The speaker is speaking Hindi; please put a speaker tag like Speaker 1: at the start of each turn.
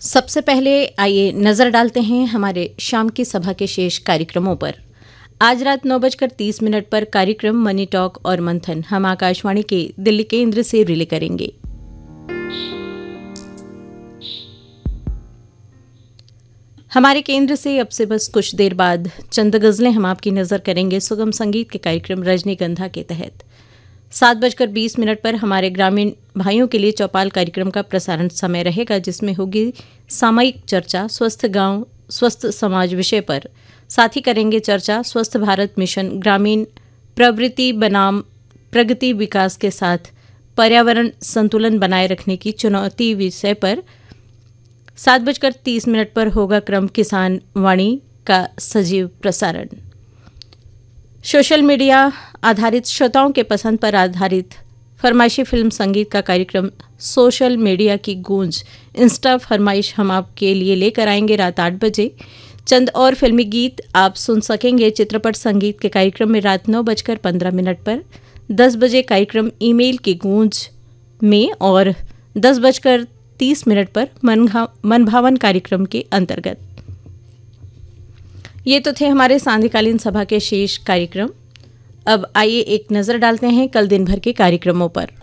Speaker 1: सबसे पहले आइए नजर डालते हैं हमारे शाम की सभा के शेष कार्यक्रमों पर। आज रात 9:30 पर कार्यक्रम मनी टॉक और मंथन हम आकाशवाणी के दिल्ली केंद्र से रिले करेंगे। हमारे केंद्र से अब से बस कुछ देर बाद चंद गज़लें हम आपकी नज़र करेंगे सुगम संगीत के कार्यक्रम रजनीगंधा के तहत। 7:20 पर हमारे ग्रामीण भाइयों के लिए चौपाल कार्यक्रम का प्रसारण समय रहेगा, जिसमें होगी सामयिक चर्चा स्वस्थ गांव स्वस्थ समाज विषय पर। साथ ही करेंगे चर्चा स्वस्थ भारत मिशन ग्रामीण प्रवृत्ति बनाम प्रगति विकास के साथ पर्यावरण संतुलन बनाए रखने की चुनौती विषय पर। 7:30 पर होगा क्रम किसान वाणी का सजीव प्रसारण। सोशल मीडिया आधारित श्रोताओं के पसंद पर आधारित फरमाइशी फिल्म संगीत का कार्यक्रम सोशल मीडिया की गूंज इंस्टा फरमाइश हम आपके लिए लेकर आएंगे रात 8 बजे। चंद और फिल्मी गीत आप सुन सकेंगे चित्रपट संगीत के कार्यक्रम में रात 9:15 पर। 10 बजे कार्यक्रम ईमेल की गूंज में और 10:30 पर मनभावन कार्यक्रम के अंतर्गत। ये तो थे हमारे सांध्यकालीन सभा के शेष कार्यक्रम। अब आइए एक नज़र डालते हैं कल दिन भर के कार्यक्रमों पर।